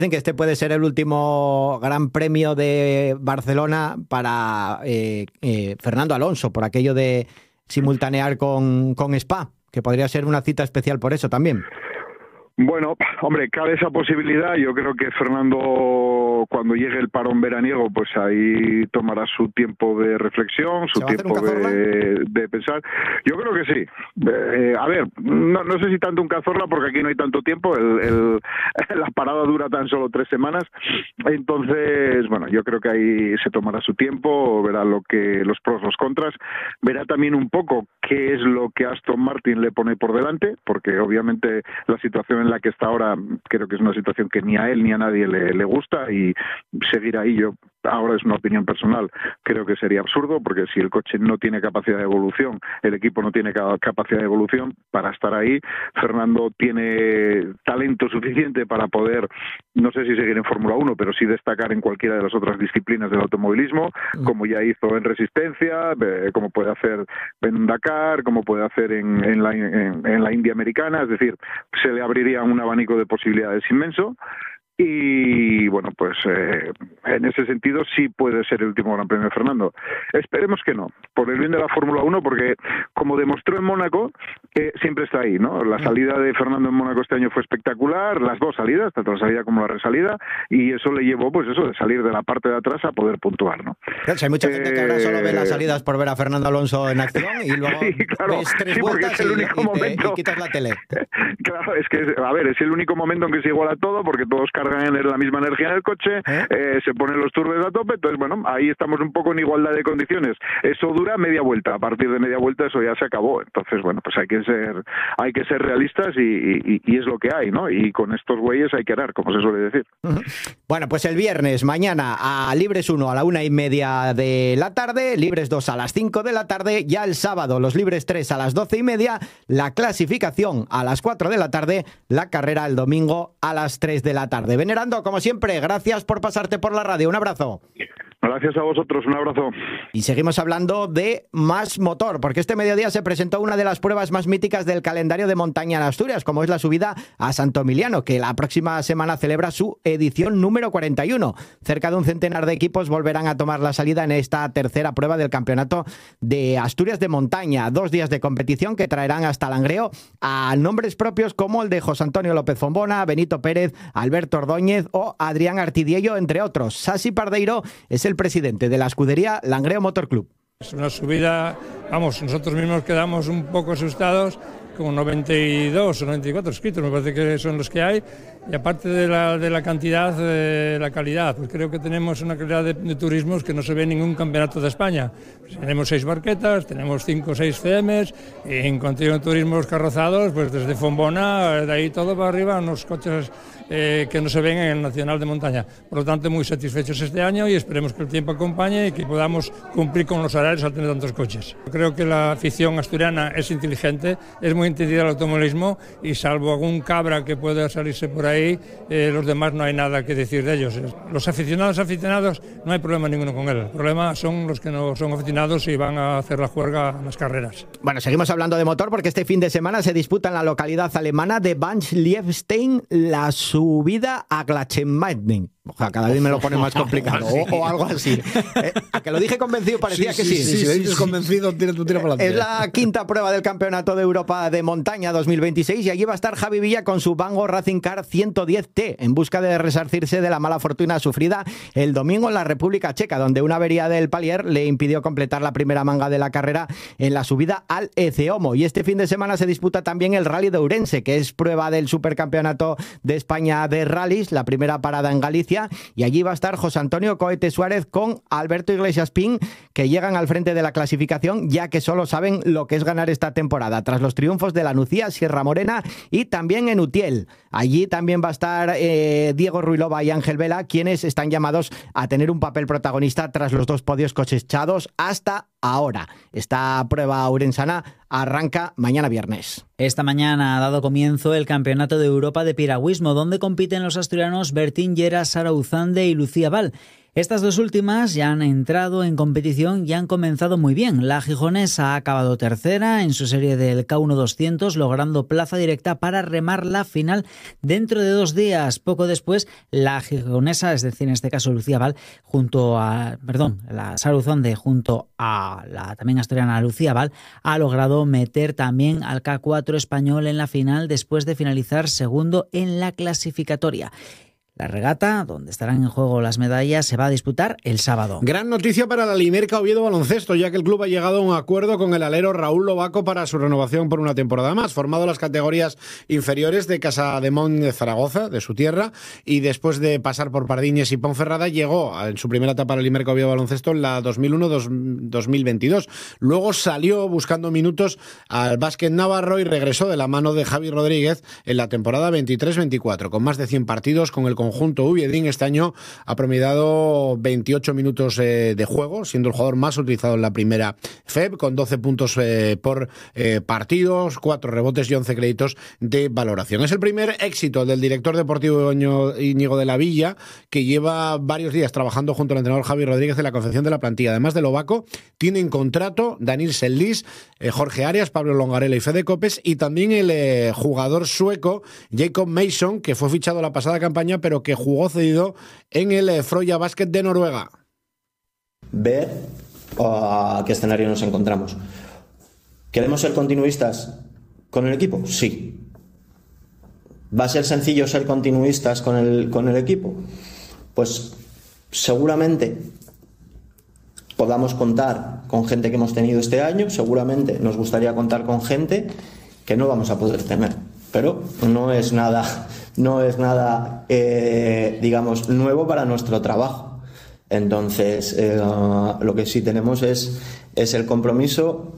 Dicen que este puede ser el último Gran Premio de Barcelona para Fernando Alonso, por aquello de simultanear con Spa, que podría ser una cita especial por eso también. Bueno, hombre, cabe esa posibilidad. Yo creo que Fernando, cuando llegue el parón veraniego, pues ahí tomará su tiempo de reflexión, su tiempo de pensar. Yo creo que sí. A ver, no sé si tanto un cazorla, porque aquí no hay tanto tiempo. La parada dura tan solo 3 semanas. Entonces, bueno, yo creo que ahí se tomará su tiempo, verá los pros, los contras, verá también un poco qué es lo que Aston Martin le pone por delante, porque obviamente la situación en la que está ahora creo que es una situación que ni a él ni a nadie le gusta, y seguir ahí, yo ahora es una opinión personal, creo que sería absurdo, porque si el coche no tiene capacidad de evolución, el equipo no tiene capacidad de evolución para estar ahí. Fernando tiene talento suficiente para poder, no sé si seguir en Fórmula 1, pero sí destacar en cualquiera de las otras disciplinas del automovilismo, como ya hizo en resistencia, como puede hacer en un Dakar, como puede hacer en la India americana. Es decir, se le abriría un abanico de posibilidades inmenso. Y bueno, pues en ese sentido sí puede ser el último Gran Premio de Fernando. Esperemos que no, por el bien de la Fórmula 1, porque como demostró en Mónaco, siempre está ahí, ¿no? La salida de Fernando en Mónaco este año fue espectacular, las dos salidas, tanto la salida como la resalida, y eso le llevó, pues eso, de salir de la parte de atrás a poder puntuar, ¿no? Claro, hay mucha gente que ahora solo ve las salidas por ver a Fernando Alonso en acción y luego sí, claro, ves 3 sí, vueltas es el único momento. y quitas la tele. Claro, es que, a ver, es el único momento en que se iguala todo, porque todos cargan la misma energía en el coche, se ponen los turbos a tope. Entonces, bueno, ahí estamos un poco en igualdad de condiciones. Eso dura media vuelta, a partir de media vuelta eso ya se acabó. Entonces, bueno, pues hay que ser realistas y es lo que hay, ¿no? Y con estos güeyes hay que arar, como se suele decir. Bueno, pues el viernes, mañana, a Libres 1 a la 1:30 de la tarde, Libres 2 a las 5 de la tarde, ya el sábado los Libres 3 a las 12:30, la clasificación a las 4 de la tarde, la carrera el domingo a las 3 de la tarde. Venerando, como siempre, gracias por pasarte por la radio. Un abrazo. Gracias a vosotros, un abrazo. Y seguimos hablando de más motor, porque este mediodía se presentó una de las pruebas más míticas del calendario de montaña en Asturias, como es la subida a Santo Emiliano, que la próxima semana celebra su edición número 41. Cerca de un centenar de equipos volverán a tomar la salida en esta tercera prueba del Campeonato de Asturias de Montaña. 2 días de competición que traerán hasta Langreo a nombres propios como el de José Antonio López Fombona, Benito Pérez, Alberto Ordóñez o Adrián Artidiello, entre otros. Sasi Pardeiro es el presidente de la escudería Langreo Motor Club. Es una subida, vamos, nosotros mismos quedamos un poco asustados, como 92 o 94 inscritos, me parece que son los que hay, y aparte de la cantidad, la calidad, pues creo que tenemos una calidad de turismos que no se ve en ningún campeonato de España. Pues tenemos 6 barquetas, tenemos 5 o 6 CMs, y en cuanto a turismos carrozados, pues desde Fombona, de ahí todo para arriba, unos coches que no se ven en el Nacional de Montaña. Por lo tanto, muy satisfechos este año y esperemos que el tiempo acompañe y que podamos cumplir con los horarios al tener tantos coches. Creo que la afición asturiana es inteligente, es muy entendida al automovilismo y salvo algún cabra que pueda salirse por ahí, los demás no hay nada que decir de ellos. Los aficionados, no hay problema ninguno con él. El problema son los que no son aficionados y van a hacer la juerga en las carreras. Bueno, seguimos hablando de motor porque este fin de semana se disputa en la localidad alemana de Bad Liebstein la subida a Glatschenmatten. O sea, cada vez me lo pone más complicado. O algo así. A que lo dije convencido parecía que sí. Si lo dices convencido, tira para adelante. Es la quinta prueba del Campeonato de Europa de Montaña 2026 y allí va a estar Javi Villa con su Vango Racing Car 110T en busca de resarcirse de la mala fortuna sufrida el domingo en la República Checa, donde una avería del palier le impidió completar la primera manga de la carrera en la subida al Eceomo. Y este fin de semana se disputa también el Rally de Ourense, que es prueba del Supercampeonato de España de Rallys, la primera parada en Galicia. Y allí va a estar José Antonio Cohete Suárez con Alberto Iglesias Pin, que llegan al frente de la clasificación, ya que solo saben lo que es ganar esta temporada, tras los triunfos de La Nucía, Sierra Morena y también en Utiel. Allí también va a estar Diego Ruilova y Ángel Vela, quienes están llamados a tener un papel protagonista tras los 2 podios cosechados hasta ahora. Esta prueba ourensana arranca mañana viernes. Esta mañana ha dado comienzo el Campeonato de Europa de Piragüismo, donde compiten los asturianos Bertín Lleras, Sara Uzande y Lucía Val. Estas dos últimas ya han entrado en competición y han comenzado muy bien. La gijonesa ha acabado tercera en su serie del K1 200, logrando plaza directa para remar la final dentro de 2 días. Poco después, la gijonesa, es decir, en este caso Lucía Val, la Saruzonde junto a la también asturiana Lucía Val, ha logrado meter también al K4 español en la final después de finalizar segundo en la clasificatoria. La regata, donde estarán en juego las medallas, se va a disputar el sábado. Gran noticia para la Limerca Oviedo Baloncesto, ya que el club ha llegado a un acuerdo con el alero Raúl Lobaco para su renovación por una temporada más. Formado en las categorías inferiores de Casademont de Zaragoza, de su tierra, y después de pasar por Pardiñes y Ponferrada, llegó en su primera etapa a la Limerca Oviedo Baloncesto en la 2001-2022. Luego salió buscando minutos al básquet navarro y regresó de la mano de Javi Rodríguez en la temporada 23-24, con más de 100 partidos con el conjunto uviedín. Este año ha promediado 28 minutos de juego, siendo el jugador más utilizado en la primera FEB, con 12 puntos por partidos, 4 rebotes y 11 créditos de valoración. Es el primer éxito del director deportivo Íñigo de la Villa, que lleva varios días trabajando junto al entrenador Javi Rodríguez en la confección de la plantilla. Además de Lobaco, tienen contrato Daniel Sellis, Jorge Arias, Pablo Longarela y Fede Copes, y también el jugador sueco Jacob Mason, que fue fichado la pasada campaña, pero que jugó cedido en el Froya Basket de Noruega. Ver a qué escenario nos encontramos. ¿Queremos ser continuistas con el equipo? Sí. ¿Va a ser sencillo ser continuistas con el equipo? Pues seguramente podamos contar con gente que hemos tenido este año, seguramente nos gustaría contar con gente que no vamos a poder tener, pero no es nada digamos, nuevo para nuestro trabajo. Entonces, lo que sí tenemos es el compromiso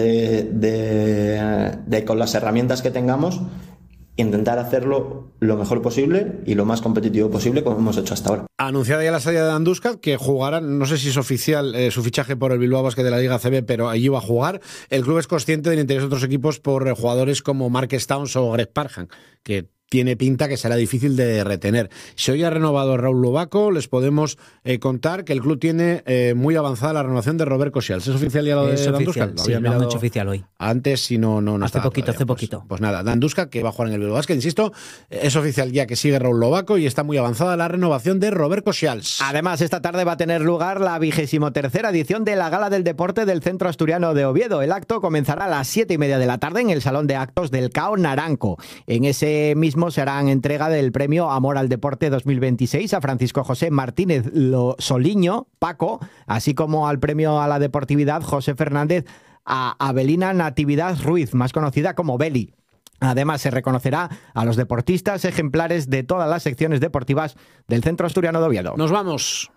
de con las herramientas que tengamos, intentar hacerlo lo mejor posible y lo más competitivo posible, como hemos hecho hasta ahora. Anunciada ya la salida de Andúscar, que jugará, no sé si es oficial su fichaje por el Bilbao Basket de la Liga CB, pero allí va a jugar. El club es consciente del interés de otros equipos por jugadores como Marques Towns o Greg Parham, que tiene pinta que será difícil de retener. Si hoy ha renovado Raúl Lobaco, les podemos contar que el club tiene muy avanzada la renovación de Robert Cosials. ¿Es oficial ya lo de Andúscar? Sí, lo han hecho oficial hoy. Antes, si no hace poquito, todavía. hace poquito. Pues nada, Andúscar, que va a jugar en el Bilbao Basket, insisto, es oficial ya que sigue Raúl Lobaco y está muy avanzada la renovación de Robert Cosials. Además, esta tarde va a tener lugar la 23ª edición de la Gala del Deporte del Centro Asturiano de Oviedo. El acto comenzará a las 7:30 de la tarde en el Salón de Actos del CAO Naranco. En ese mismo se harán entrega del premio Amor al Deporte 2026 a Francisco José Martínez Soliño, Paco, así como al premio a la deportividad José Fernández a Abelina Natividad Ruiz, más conocida como Beli. Además, se reconocerá a los deportistas ejemplares de todas las secciones deportivas del Centro Asturiano de Oviedo. Nos vamos.